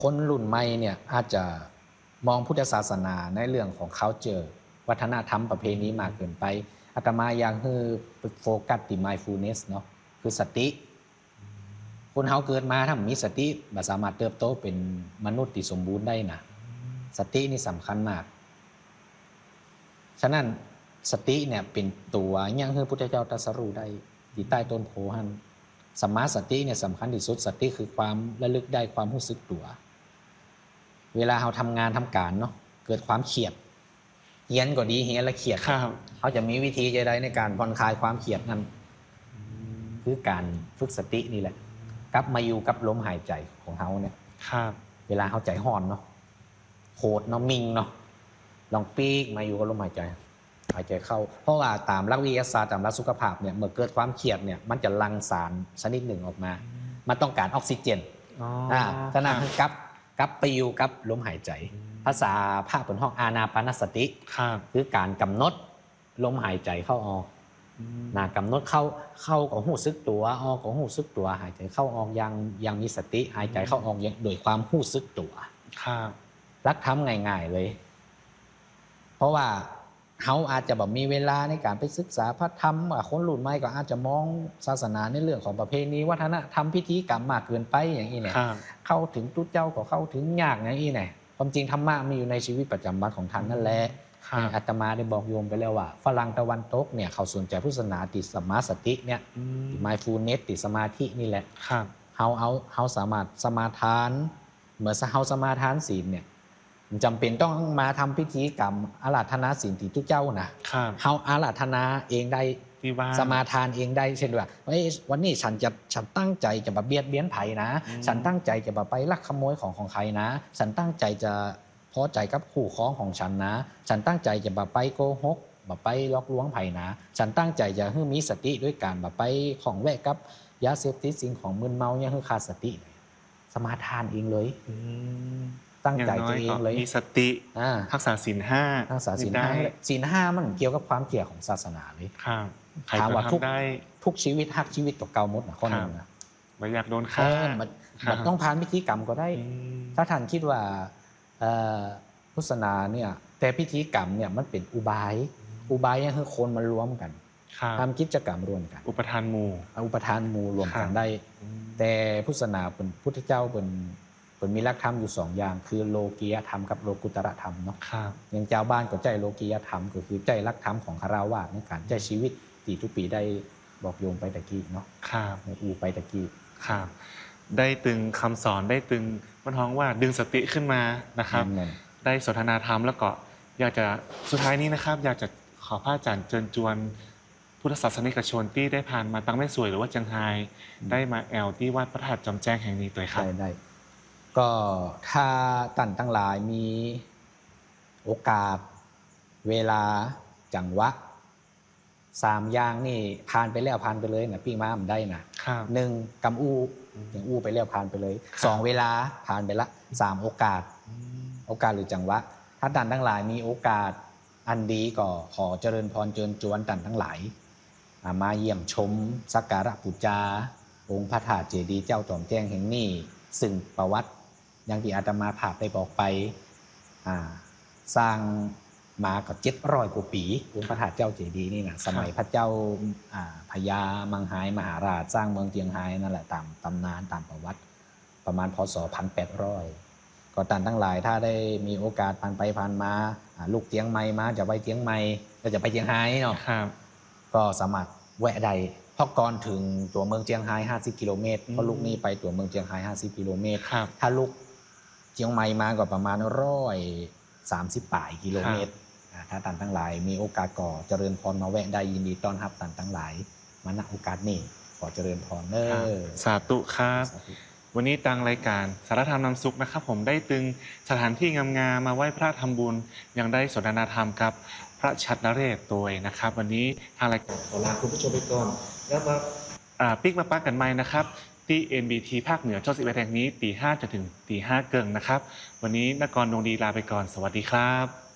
คนรุ่นใหม่เนี่ยอาจจะมองพุทธศาสนาในเรื่องของ culture วัฒนธรรมประเพณีมากเกินไปอาตมาอยากคือโฟกัสที่ mindfulness เนาะคือสติคนเฮาเกิดมาถ้ามีสติบ่สามารถเติบโตเป็นมนุษย์ที่สมบูรณ์ได้นะสตินี่สำคัญมากฉะนั้นสติเนี่ยเป็นตัวยังคือพุทธเจ้าตรัสรู้ได้ที่ใต้ต้นโพหั่นสัมมาสติเนี่ยสำคัญที่สุดสติคือความระลึกได้ความรู้สึกตัวเวลาเราทำงานทำการเนาะเกิดความเครียดเฮียนก็ดีเฮียนแล้วเครียดเขาจะมีวิธีใดในการผ่อนคลายความเครียดนั้นคือการฝึกสตินี่แหละกลับมาอยู่กับลมหายใจของเขาเนี่ยเวลาเขาใจห่อนเนาะโหดเนาะมิงเนาะลองปีกมาอยู่กับลมหายใจเข้าเพราะว่าตามหลักวิทยาศาสตร์ตามหลักสุขภาพเนี่ยเมื่อเกิดความเครียดเนี่ยมันจะหลั่งสารชนิดหนึ่งออกมามันต้องการออกซิเจนฉะนั้นกลับไปอยู่กับลมหายใจภาษาภาคเป็นห้องอานาปานสติคือการกำหนดลมหายใจเข้าออกกำหนดเข้าของหูซึกตัวออกของหูซึกตัวหายใจเข้าออกยังมีสติหายใจเข้าออกโดยความหูซึกตัวรักทำง่ายๆเลยเพราะว่าเขาอาจจะแบบมีเวลาในการไปศึกษาพระธรรมคนรุ่นใหม่ก็อาจจะมองศาสนาในเรื่องของประเพณีวัฒนธรรมพิธีกรรมมากเกินไปอย่างนี้เนี่ยเข้าถึงตุ๊เจ้าก็เข้าถึงยากอย่างนี้เนี่ยความจริงธรรมะมีอยู่ในชีวิตประจำวันของท่านนั่นแหละอาตมาได้บอกโยมไปแล้วว่าฝรั่งตะวันตกเนี่ยเขาสนใจพุทธศาสนาติสมาสติเนี่ยติ mindfulness ติสมาธินี่แหละเขาสามารถสมาทานเมื่อเขาสมาทานศีลเนี่ยจำเป็นต้องมาทำพิธีกรรมอาราธนาศีลที่ทุกเจ้านะเขาอาราธนาเองได้สมาทานเองได้เช่นว่าวันนี้ฉันตั้งใจจะมาเบียดเบียนไผ่นะฉันตั้งใจจะมาไปลักขโมยของใครนะฉันตั้งใจจะพอใจกับคู่ครองของฉันนะฉันตั้งใจจะมาไปโกหกมาไปลอกลวงไผ่นะฉันตั้งใจจะให้มีสติด้วยการมาไปของแวะกับยาเสพติดสิ่งของมึนเมาเนี่ยคือขาดสติสมาทานเองเลยตั้งใจตัวเองเลยมีสติรักษาศีลห้าศีลห้ามันเกี่ยวกับความเกี่ยวของศาสนาเลยถามว่าทุกชีวิตฮักชีวิตตกเก่าหมดนะข้อหนึ่งนะไม่อยากโดนฆ่ามันต้องผ่านพิธีกรรมก็ได้ถ้าท่านคิดว่าพุทธศาสนาเนี่ยแต่พิธีกรรมเนี่ยมันเป็นอุบายเนี่ยคือคนมารวมกันทำกิจกรรมรวมกันอุปทานหมู่รวมกันได้แต่พุทธศาสนาเป็นพุทธเจ้าเป็นมีหลักธรรมอยู่2อย่างคือโลกียธรรมกับโลกุตตรธรรมเนาะอย่างเจ้าบ้านก็ใจโลกียธรรมก็คือใจหลักธรรมของคฤหัสถ์ในการใช้ชีวิตที่ทุกปีได้บอกโยมไปตะกี้เนาะไปตะกี้ได้ตึงคำสอนได้ตึงมันท้องว่าดึงสติขึ้นมานะครับได้สนทนาธรรมแล้วก็อยากจะสุดท้ายนี้นะครับอยากจะขอพระอาจารย์เชิญชวนพุทธศาสนิกชนที่ได้ผ่านมาตั้งแม่สวยหรือว่าจังไฮได้มาแอลที่วัดพระธาตุจอมแจ้งแห่งนี้ตัวครับได้ก็ถ้าท่านทั้งหลายมีโอกาสเวลาจังหวะ3อย่างนี่ผ่านไปแล้วผ่านไปเลยนะปิ้งม้ามันได้นะ1กำอู้อย่างอู้ไปแล้วผ่านไปเลย2เวลาผ่านไปละ3โอกาสหรือจังหวะถ้าท่านทั้งหลายมีโอกาสอันดีก็ขอเจริญพรเชิญชวนท่านทั้งหลายมาเยี่ยมชมสักการะบูชาองค์พระธาตุเจดีย์เจ้าจอมแจ้งแห่งนี้ซึ่งประวัติอย่างที่อาตมาภาพได้บอกไปสร้างมากับ700 กว่าปีองค์พระธาตุเจ้าเจดีย์นี่นะสมัยพระเจ้าพญามังหายมหาราชสร้างเมืองเจียงไฮ้นั่นแหละตามตำนานตามประวัติประมาณพศ1800ก็ท่านทั้งหลายถ้าได้มีโอกาสผ่านไปผ่านมาลูกเจียงใหม่มาจะไปเจียงใหม่ก็จะไปเจียงไฮ้เนาะก็สามารถแวะได้เพราะก่อนถึงตัวเมืองเจียงไฮ้50 กิโลเมตรเพราะลูกนี้ไปตัวเมืองเจียงไฮ้50 กิโลเมตรถ้าลูกเจียงใหม่มาก็ประมาณ130 ป่ายกิโลเมตรถ้าท่านทั้งหลายมีโอกาสก็เจริญพรมาแวะได้ยินดีต้อนรับท่านทั้งหลายมาณโอกาสนี้ขอเจริญพรสาธุครับวันนี้ตังรายการสารธรรมนำสุขนะครับผมได้ตึงสถานที่งามๆมาไหว้พระทำบุญยังได้สนทนาธรรมกับพระชัดนเรศตัวนะครับวันนี้ทางรายการขอลาคุณผู้ชมไปก่อนแล้วมาปิ๊กมาปักกันใหม่นะครับที่ NBT ภาคเหนือช่อง11แห่งนี้ตี 5 จนถึงตี 5 เกิงนะครับวันนี้นกรดวงดีลาไปก่อนสวัสดีครับ